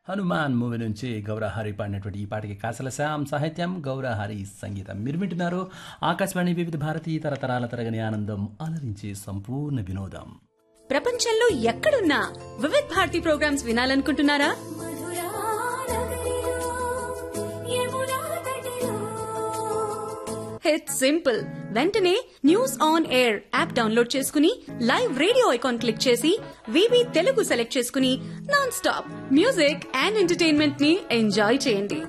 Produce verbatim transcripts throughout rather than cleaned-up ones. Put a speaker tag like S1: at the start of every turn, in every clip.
S1: Hanuman movie నుంచి గౌరహరి పాడినటువంటి ఈ పాటకి కాసల శ్యామ్ సాహిత్యం, గౌరహరి సంగీతం. మీరు వింటున్నారు ఆకాశవాణి వివిధ భారతీ తరతరాల తరగని ఆనందం అలరించి సంపూర్ణ వినోదం.
S2: ప్రపంచంలో ఎక్కడున్నా Vividh Bharati programmes వినాలనుకుంటున్నారా? It's simple. వెంటనే news on air app download చేసుకుని లైవ్ రేడియో ఐకాన్ క్లిక్ చేసి వివి తెలుగు సెలెక్ట్ చేసుకుని non stop music and entertainment ని ఎంజాయ్ చేయండి.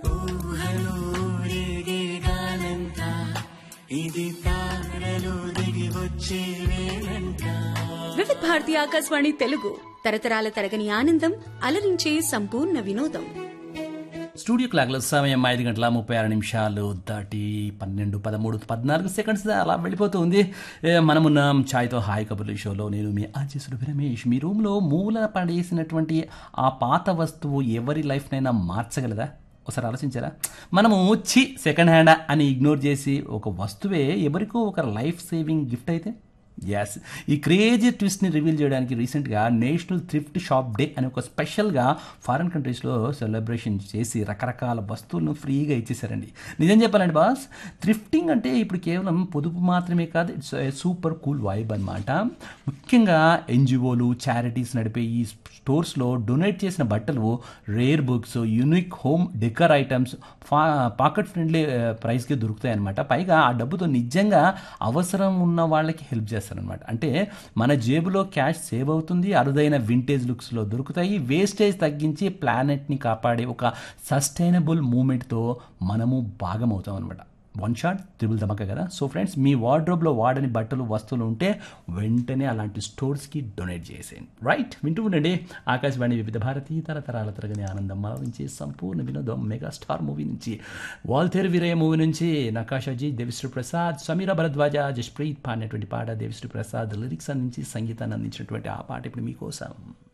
S2: వివిధ్ భారతి ఆకాశవాణి తెలుగు తరతరాల తరగని ఆనందం అలరించే సంపూర్ణ వినోదం.
S1: స్టూడియో క్లాక్లో సమయం ఐదు గంటల ముప్పై ఆరు నిమిషాలు దాటి పన్నెండు పదమూడు పద్నాలుగు సెకండ్స్ అలా వెళ్ళిపోతుంది. మనమున్నాం ఛాయ్తో హాయ్ కబుర్లు షోలో. నేను మీ ఆర్జే రమేష్. మీ రూమ్లో మూల పడేసినటువంటి ఆ పాత వస్తువు ఎవరి లైఫ్నైనా మార్చగలదా? ఒకసారి ఆలోచించారా? మనము చి సెకండ్ హ్యాండ్ అని ఇగ్నోర్ చేసి ఒక వస్తువే ఎవరికో ఒక లైఫ్ సేవింగ్ గిఫ్ట్ అయితే, ఎస్, ఈ క్రేజీ ట్విస్ట్ని రివీల్ చేయడానికి రీసెంట్గా నేషనల్ థ్రిఫ్ట్ షాప్ డే అని ఒక స్పెషల్గా ఫారిన్ కంట్రీస్లో సెలబ్రేషన్ చేసి రకరకాల వస్తువులను ఫ్రీగా ఇచ్చేసారండి. నిజం చెప్పాలండి బాస్, థ్రిఫ్టింగ్ అంటే ఇప్పుడు కేవలం పొదుపు మాత్రమే కాదు, ఇట్స్ సూపర్ కూల్ వైబ్ అనమాట. ముఖ్యంగా ఎన్జిఓలు, చారిటీస్ నడిపే ఈ స్టోర్స్లో డొనేట్ చేసిన బట్టలు, rare books, unique home decor items ఫా పాకెట్ ఫ్రెండ్లీ ప్రైస్కి దొరుకుతాయి అనమాట. పైగా ఆ డబ్బుతో నిజంగా అవసరం ఉన్న వాళ్ళకి హెల్ప్ చేస్తారు అనమాట. అంటే మన జేబులో క్యాష్ సేవ్ అవుతుంది, అరుదైన వింటేజ్ లుక్స్లో దొరుకుతాయి, వేస్టేజ్ తగ్గించి ప్లానెట్ని కాపాడే ఒక సస్టైనబుల్ మూమెంట్తో మనము భాగం అవుతాం అనమాట. వన్ షాట్ త్రిబుల్ ధమాకా కదా. సో ఫ్రెండ్స్, మీ వార్డ్రోబ్లో వాడని బట్టలు, వస్తువులు ఉంటే వెంటనే అలాంటి స్టోర్స్కి డొనేట్ చేసేయండి. రైట్, వింటూ ఉండండి ఆకాశవాణి వివిధ భారతీ తరతరాల తరగని ఆనందం అలరించి సంపూర్ణ వినోదం. మెగాస్టార్ మూవీ నుంచి, వాల్తేరు వీరయ్య మూవీ నుంచి నకాషాజీ, దేవిశ్రీ ప్రసాద్, సమీరా భరద్వాజ, జస్ప్రీత్ పాడినటువంటి పాట, దేవిశ్రీ ప్రసాద్ లిరిక్స్ అందించి సంగీతాన్ని అందించినటువంటి ఆ పాట ఇప్పుడు మీకోసం.